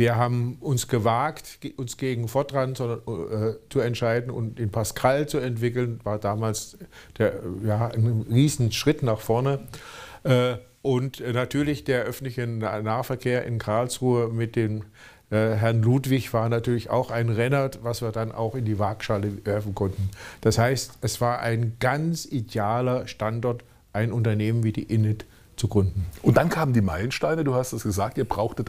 Wir haben uns gewagt, uns gegen Fortran zu entscheiden und den Pascal zu entwickeln. War damals ein Riesenschritt nach vorne. Und natürlich der öffentliche Nahverkehr in Karlsruhe mit dem Herrn Ludwig war natürlich auch ein Renner, was wir dann auch in die Waagschale werfen konnten. Das heißt, es war ein ganz idealer Standort, ein Unternehmen wie die Innit zu gründen. Und dann kamen die Meilensteine, du hast es gesagt, ihr brauchtet